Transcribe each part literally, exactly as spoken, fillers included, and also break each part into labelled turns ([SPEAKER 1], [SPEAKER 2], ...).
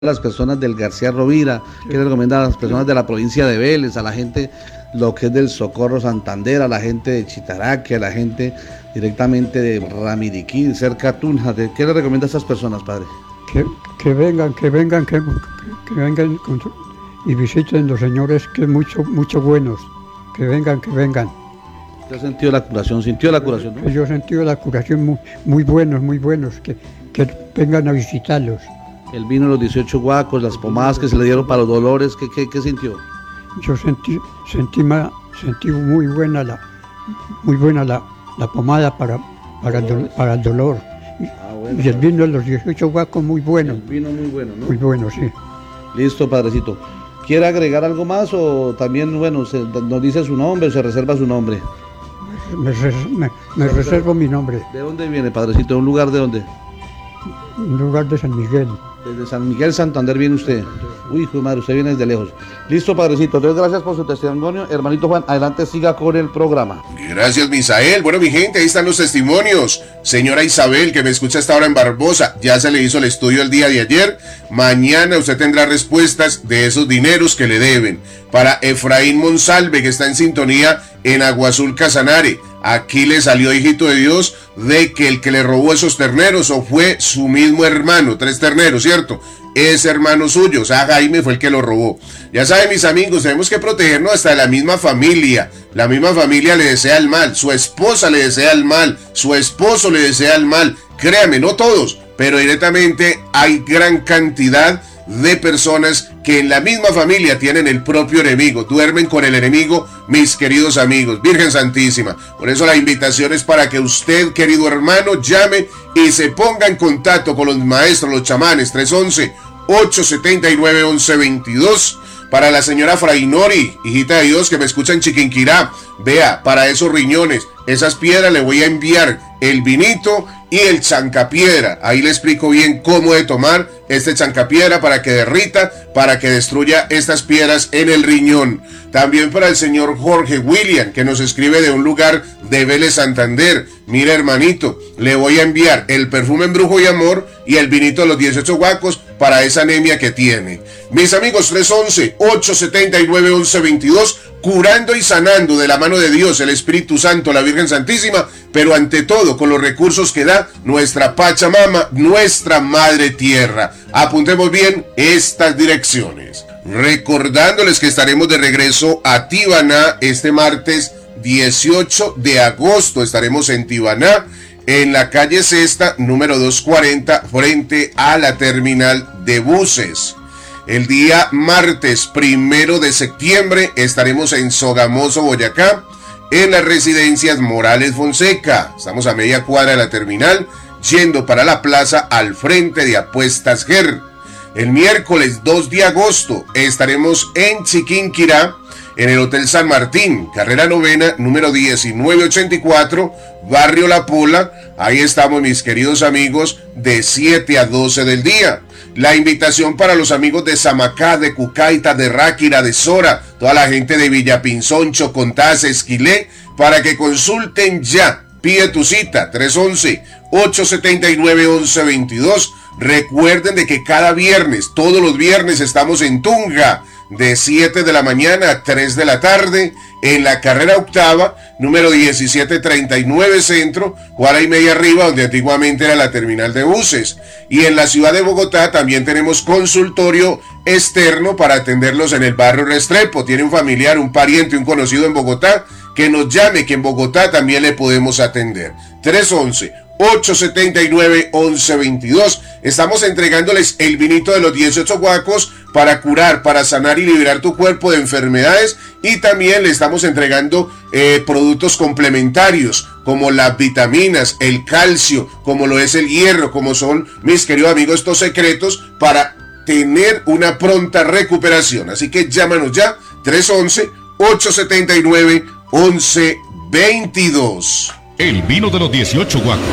[SPEAKER 1] a las personas del García Rovira? ¿Qué le recomienda a las personas de la provincia de Vélez, a la gente lo que es del Socorro Santander, a la gente de Chitaraque, a la gente directamente de Ramiriquí, cerca de Tunja? ¿Qué le recomienda a estas personas, padre?
[SPEAKER 2] Que, que vengan, que vengan, que, que vengan con su, y visiten los señores, que mucho, mucho buenos. Que vengan, que vengan.
[SPEAKER 1] ¿Usted ha sentido la curación? ¿Sintió la curación? ¿No?
[SPEAKER 2] Yo he sentido la curación muy, muy buenos, muy buenos. Que, que vengan a visitarlos.
[SPEAKER 1] El vino, los dieciocho guacos, las pomadas que se le dieron para los dolores, ¿qué, qué, qué sintió?
[SPEAKER 2] Yo sentí, sentí, ma, sentí muy buena la, muy buena la, la pomada para, para, el, do, para el dolor.
[SPEAKER 1] Ah, bueno,
[SPEAKER 2] y el vino de los dieciocho guacos muy bueno.
[SPEAKER 1] El vino muy bueno, ¿no?
[SPEAKER 2] Muy bueno, sí.
[SPEAKER 1] Listo, padrecito. ¿Quiere agregar algo más o también, bueno, se, nos dice su nombre o se reserva su nombre?
[SPEAKER 2] Me, me, me reservo mi nombre.
[SPEAKER 1] ¿De dónde viene, padrecito? ¿De un lugar de dónde?
[SPEAKER 2] Un lugar de San Miguel.
[SPEAKER 1] Desde San Miguel Santander viene usted. Uy, hijo de madre, usted viene desde lejos. Listo, padrecito. Entonces, gracias por su testimonio. Hermanito Juan, adelante, siga con el programa.
[SPEAKER 3] Gracias, Misael. Bueno, mi gente, ahí están los testimonios. Señora Isabel, que me escucha hasta ahora en Barbosa, ya se le hizo el estudio el día de ayer. Mañana usted tendrá respuestas de esos dineros que le deben. Para Efraín Monsalve, que está en sintonía en Agua Azul Casanare. Aquí le salió, hijito de Dios, de que el que le robó esos terneros o fue su mismo hermano, tres terneros, ¿cierto? Es hermano suyo, o sea, Jaime fue el que lo robó. Ya saben, mis amigos, tenemos que protegernos hasta de la misma familia. La misma familia le desea el mal, su esposa le desea el mal, su esposo le desea el mal. Créame, no todos, pero directamente hay gran cantidad de personas que en la misma familia tienen el propio enemigo, duermen con el enemigo, mis queridos amigos, Virgen Santísima. Por eso la invitación es para que usted, querido hermano, llame y se ponga en contacto con los maestros, los chamanes. Tres once, ocho setenta y nueve, once veintidós. Para la señora Frainori, hijita de Dios, que me escucha en Chiquinquirá, vea, para esos riñones, esas piedras le voy a enviar el vinito y el chancapiedra. Ahí le explico bien cómo de tomar este chancapiedra para que derrita, para que destruya estas piedras en el riñón. También para el señor Jorge William, que nos escribe de un lugar de Vélez Santander. Mira, hermanito, le voy a enviar el perfume Embrujo y Amor y el vinito de los dieciocho guacos para esa anemia que tiene. Mis amigos, tres once, ocho setenta y nueve, once veintidós, curando y sanando de la mano de Dios, el Espíritu Santo, la Virgen Santísima, pero ante todo con los recursos que da nuestra Pachamama, nuestra Madre Tierra. Apuntemos bien estas direcciones. Recordándoles que estaremos de regreso a Tibaná este martes dieciocho de agosto. Estaremos en Tibaná, en la calle Sexta, número doscientos cuarenta, frente a la terminal de buses. El día martes primero de septiembre estaremos en Sogamoso, Boyacá, en las residencias Morales Fonseca. Estamos a media cuadra de la terminal, yendo para la plaza al frente de Apuestas Ger. El miércoles dos de agosto estaremos en Chiquinquirá, en el Hotel San Martín, carrera novena, número diecinueve ochenta y cuatro, Barrio La Pola. Ahí estamos, mis queridos amigos, de siete a doce del día. La invitación para los amigos de Samacá, de Cucaita, de Ráquira, de Sora, toda la gente de Villapinzón, Chocontás, Esquilé, para que consulten ya. Pide tu cita, tres once, ocho setenta y nueve, once veintidós. Recuerden de que cada viernes, todos los viernes, estamos en Tunja, de siete de la mañana a tres de la tarde, en la carrera octava, número diecisiete treinta y nueve Centro, cuadra y media arriba, donde antiguamente era la terminal de buses. Y en la ciudad de Bogotá también tenemos consultorio externo para atenderlos en el barrio Restrepo. Tiene un familiar, un pariente, un conocido en Bogotá, que nos llame, que en Bogotá también le podemos atender. tres once, ocho setenta y nueve, once veintidós. Estamos entregándoles el vinito de los dieciocho guacos para curar, para sanar y liberar tu cuerpo de enfermedades, y también le estamos entregando eh, productos complementarios como las vitaminas, el calcio, como lo es el hierro, como son, mis queridos amigos, estos secretos para tener una pronta recuperación. Así que llámanos ya, tres once, ocho setenta y nueve, once veintidós.
[SPEAKER 4] El vino de los dieciocho guacos.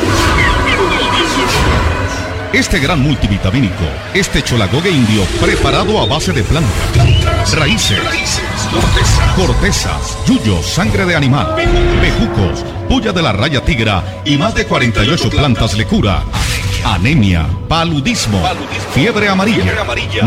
[SPEAKER 4] Este gran multivitamínico, este cholagogue indio preparado a base de plantas, raíces, cortezas, yuyos, sangre de animal, bejucos, puya de la raya tigra y más de cuarenta y ocho plantas le cura. anemia, paludismo, fiebre amarilla,